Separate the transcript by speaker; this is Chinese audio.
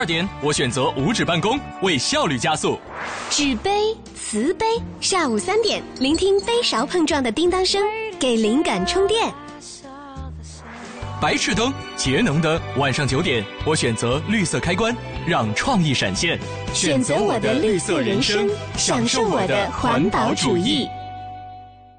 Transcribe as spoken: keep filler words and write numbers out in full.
Speaker 1: 二点，我选择无纸办公，为效率加速。
Speaker 2: 纸杯、瓷杯。下午三点，聆听杯勺碰撞的叮当声，给灵感充电。
Speaker 1: 白炽灯，节能灯。晚上九点，我选择绿色开关，让创意闪现。
Speaker 2: 选择我的绿色人生，享受我的环保主义。